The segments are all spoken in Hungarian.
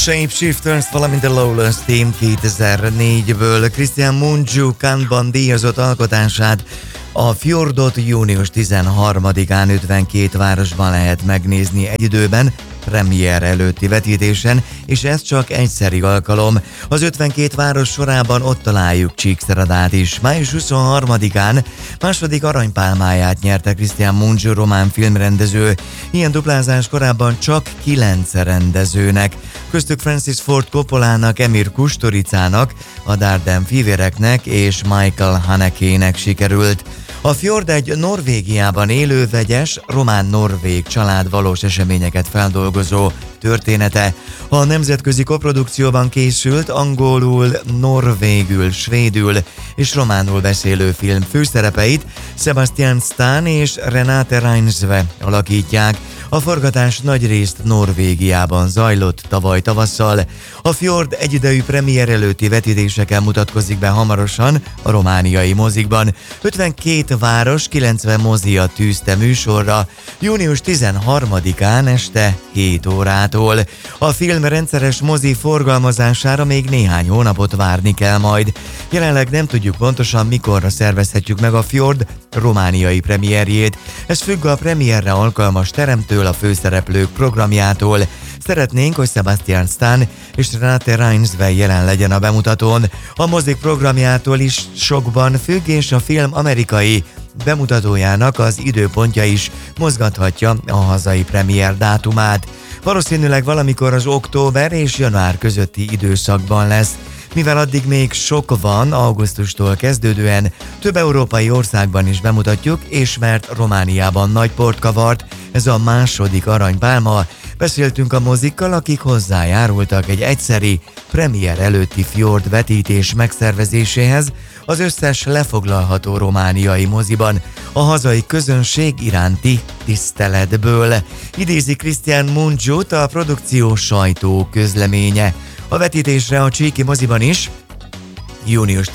Shapeshifters, valamint a Lawless Team 2004-ből Christian Mungiu Cannes-ban díjazott alkotását, a Fjordot június 13-án 52 városban lehet megnézni egy időben, premier előtti vetítésen, és ez csak egyszeri alkalom. Az 52 város sorában ott találjuk Csíkszeredát is. Május 23-án második aranypálmáját nyerte Christian Mungiu román filmrendező. Ilyen duplázás korábban csak 9 rendezőnek. Köztük Francis Ford Coppolának, Emir Kusturicának, a Dardenne fivéreknek és Michael Haneke-nek sikerült. A Fjord egy Norvégiában élő vegyes, román-norvég család valós eseményeket feldolgozó története. A nemzetközi koprodukcióban készült angolul, norvégül, svédül és románul beszélő film főszerepeit Sebastian Stan és Renate Reinsve alakítják. A forgatás nagyrészt Norvégiában zajlott tavaly tavasszal. A Fjord egyidejű premier előtti vetítéseken mutatkozik be hamarosan a romániai mozikban. 52 város, 90 mozia tűzte műsorra június 13-án este 7 órától. A film rendszeres mozi forgalmazására még néhány hónapot várni kell majd. Jelenleg nem tudjuk pontosan, mikorra szervezhetjük meg a Fjord romániai premierjét. Ez függ a premierre alkalmas teremtől, a főszereplők programjától. Szeretnénk, hogy Sebastian Stan és Renate Reinsve jelen legyen a bemutatón. A mozik programjától is sokban függ, és a film amerikai bemutatójának az időpontja is mozgathatja a hazai premier dátumát. Valószínűleg valamikor az október és január közötti időszakban lesz. Mivel addig még sok van, augusztustól kezdődően több európai országban is bemutatjuk, és mert Romániában nagy port kavart ez a második aranypálma, beszéltünk a mozikkal, akik hozzájárultak egy egyszeri, premier előtti Fjord vetítés megszervezéséhez az összes lefoglalható romániai moziban, a hazai közönség iránti tiszteletből. Idézi Christian Mungiut a produkció sajtó közleménye. A vetítésre a csíki moziban is június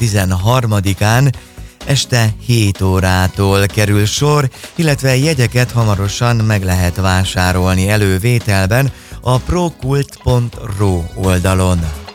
13-án este 7 órától kerül sor, illetve jegyeket hamarosan meg lehet vásárolni elővételben a procult.ro oldalon.